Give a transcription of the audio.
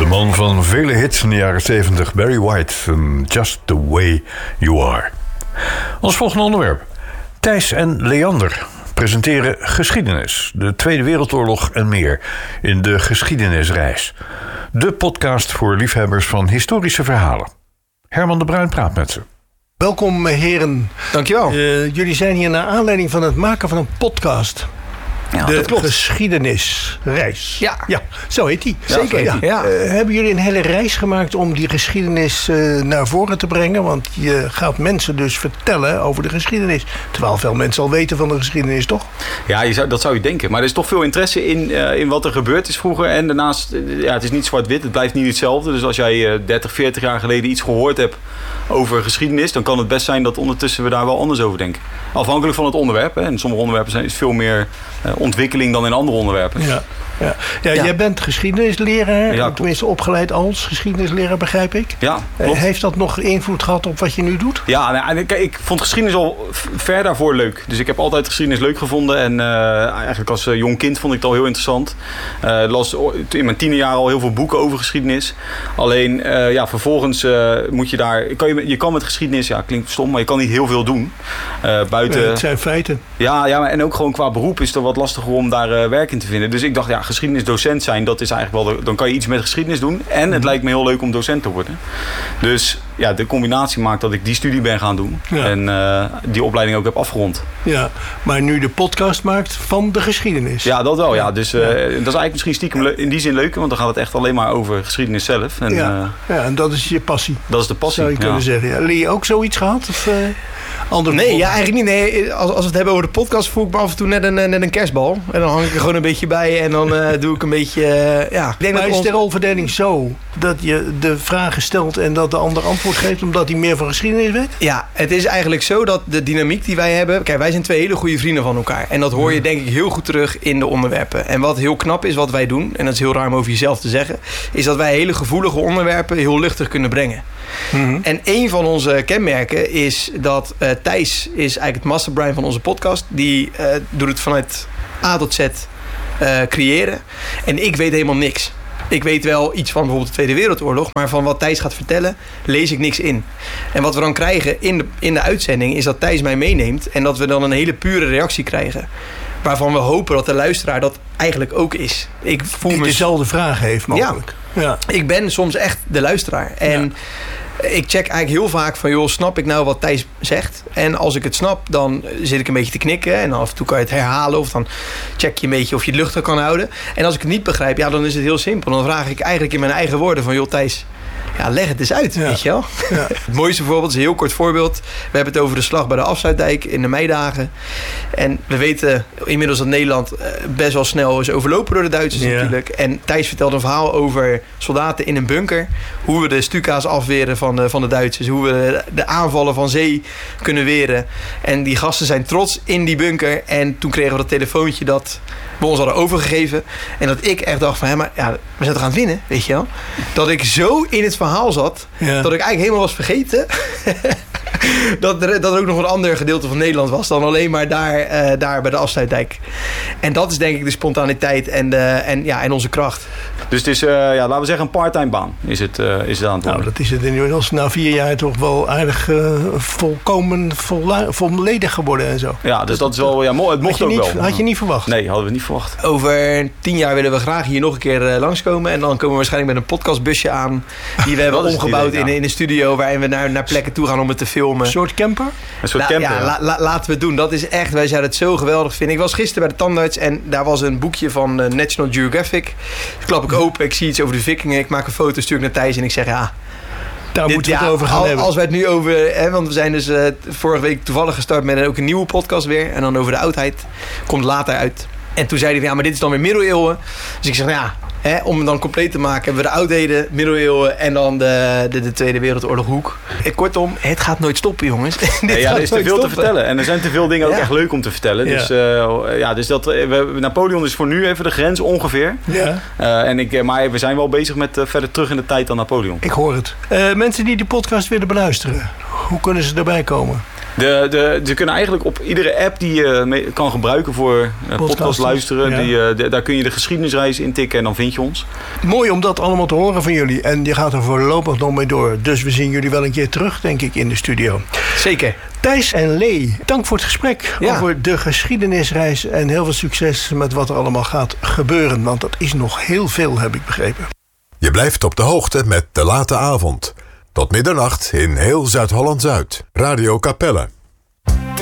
De man van vele hits in de jaren 70, Barry White, Just the Way You Are. Ons volgende onderwerp. Thijs en Leander presenteren geschiedenis, de Tweede Wereldoorlog en meer in de Geschiedenisreis. De podcast voor liefhebbers van historische verhalen. Herman de Bruin praat met ze. Welkom heren. Dankjewel. Jullie zijn hier naar aanleiding van het maken van een podcast. Ja, de dat klopt. Geschiedenisreis. Ja, zo heet die. Ja, zeker. Ja. Ja. Hebben jullie een hele reis gemaakt om die geschiedenis naar voren te brengen? Want je gaat mensen dus vertellen over de geschiedenis. Terwijl veel mensen al weten van de geschiedenis, toch? Ja, dat zou je denken. Maar er is toch veel interesse in wat er gebeurd is vroeger. En daarnaast, het is niet zwart-wit. Het blijft niet hetzelfde. Dus als jij 30, 40 jaar geleden iets gehoord hebt over geschiedenis, dan kan het best zijn dat ondertussen we daar wel anders over denken. Afhankelijk van het onderwerp. Hè. In sommige onderwerpen is veel meer ontwikkeling dan in andere onderwerpen. Ja. Jij bent geschiedenisleraar. Ja, tenminste opgeleid als geschiedenisleraar, begrijp ik. Ja, klopt. Heeft dat nog invloed kijk, op wat je nu doet? Ja, ik vond geschiedenis al ver daarvoor leuk. Dus ik heb altijd geschiedenis leuk gevonden. En eigenlijk als jong kind vond ik het al heel interessant. Las in mijn tienerjaren al heel veel boeken over geschiedenis. Alleen, vervolgens moet je daar... Je kan met geschiedenis, klinkt stom, maar je kan niet heel veel doen. Buiten... Het zijn feiten. Ja, en ook gewoon qua beroep is het wat lastiger om daar werk in te vinden. Dus ik dacht, geschiedenisdocent zijn, dat is eigenlijk wel... Dan kan je iets met geschiedenis doen. En het lijkt me heel leuk om docent te worden. Dus de combinatie maakt dat ik die studie ben gaan doen. Ja. En die opleiding ook heb afgerond. Ja, maar nu de podcast maakt van de geschiedenis. Ja, dat wel. Ja. Dus dat is eigenlijk misschien stiekem in die zin leuk. Want dan gaat het echt alleen maar over geschiedenis zelf. En, en dat is je passie. Dat is de passie, zou je kunnen zeggen. Ja. Lee, ook zoiets gehad? Of, eigenlijk niet. Nee, als we het hebben over de podcast, voel ik me af en toe net een kerstbal. En dan hang ik er gewoon een beetje bij en dan doe ik een beetje... Ik denk maar is de rolverdeling zo dat je de vragen stelt en dat de ander antwoord geeft omdat hij meer van geschiedenis weet? Ja, het is eigenlijk zo dat de dynamiek die wij hebben... Kijk, wij zijn twee hele goede vrienden van elkaar. En dat hoor je denk ik heel goed terug in de onderwerpen. En wat heel knap is wat wij doen, en dat is heel raar om over jezelf te zeggen... is dat wij hele gevoelige onderwerpen heel luchtig kunnen brengen. Mm-hmm. En een van onze kenmerken is dat Thijs is eigenlijk het masterbrain van onze podcast. Die doet het vanuit A tot Z creëren. En ik weet helemaal niks. Ik weet wel iets van bijvoorbeeld de Tweede Wereldoorlog, maar van wat Thijs gaat vertellen, lees ik niks in. En wat we dan krijgen in de uitzending is dat Thijs mij meeneemt en dat we dan een hele pure reactie krijgen. Waarvan we hopen dat de luisteraar dat eigenlijk ook is. Ik voel die dezelfde vraag heeft mogelijk. Ja. Ik ben soms echt de luisteraar. En ik check eigenlijk heel vaak van, snap ik nou wat Thijs zegt? En als ik het snap, dan zit ik een beetje te knikken. En af en toe kan je het herhalen. Of dan check je een beetje of je het luchtig kan houden. En als ik het niet begrijp, dan is het heel simpel. Dan vraag ik eigenlijk in mijn eigen woorden van, Thijs, leg het eens uit, weet je wel. Ja. Het mooiste voorbeeld is een heel kort voorbeeld. We hebben het over de slag bij de Afsluitdijk in de meidagen. En we weten inmiddels dat Nederland best wel snel is overlopen door de Duitsers natuurlijk. En Thijs vertelde een verhaal over soldaten in een bunker. Hoe we de Stuka's afweren van de Duitsers. Hoe we de aanvallen van zee kunnen weren. En die gasten zijn trots in die bunker. En toen kregen we dat telefoontje dat we ons hadden overgegeven. En dat ik echt dacht van, we zijn toch aan het winnen, weet je wel. Dat ik zo in het verhaal zat, dat ik eigenlijk helemaal was vergeten dat er ook nog een ander gedeelte van Nederland was dan alleen maar daar bij de Afsluitdijk. En dat is denk ik de spontaniteit en onze kracht. Dus het is, laten we zeggen, een parttime baan is het aan het worden. Nou, dat is het inmiddels na 4 jaar toch wel aardig volkomen volledig geworden en zo. Ja, dus dat is wel mooi. Het mocht ook wel. Had je niet verwacht? Nee, hadden we niet verwacht. Over 10 jaar willen we graag hier nog een keer langskomen. En dan komen we waarschijnlijk met een podcastbusje aan. Die we hebben omgebouwd in een studio waarin we naar plekken toe gaan om het te filmen. Een soort camper? Een soort camper, laten we het doen. Dat is echt, wij zouden het zo geweldig vinden. Ik was gisteren bij de tandarts en daar was een boekje van National Geographic. Dat klap ik open, ik zie iets over de vikingen. Ik maak een foto, stuur ik naar Thijs en ik zeg daar moeten we het over gaan hebben. Als wij het nu over... want we zijn dus vorige week toevallig gestart met ook een nieuwe podcast weer. En dan over de oudheid. Komt later uit. En toen zeiden we, maar dit is dan weer middeleeuwen. Dus ik zeg, om het dan compleet te maken... hebben we de oudheden, middeleeuwen... en dan de Tweede Wereldoorlog hoek. Kortom, het gaat nooit stoppen, jongens. Er is te veel te vertellen. En er zijn te veel dingen ook echt leuk om te vertellen. Ja. Dus Napoleon is voor nu even de grens ongeveer. Ja. Maar we zijn wel bezig met verder terug in de tijd dan Napoleon. Ik hoor het. Mensen die de podcast willen beluisteren... hoe kunnen ze erbij komen? Ze kunnen eigenlijk op iedere app die je kan gebruiken voor podcast luisteren. Ja. Daar kun je de geschiedenisreis intikken en dan vind je ons. Mooi om dat allemaal te horen van jullie. En je gaat er voorlopig nog mee door. Dus we zien jullie wel een keer terug, denk ik, in de studio. Zeker. Thijs en Lee, dank voor het gesprek over de geschiedenisreis. En heel veel succes met wat er allemaal gaat gebeuren. Want dat is nog heel veel, heb ik begrepen. Je blijft op de hoogte met De Late Avond. Tot middernacht in heel Zuid-Holland-Zuid. Radio Capelle.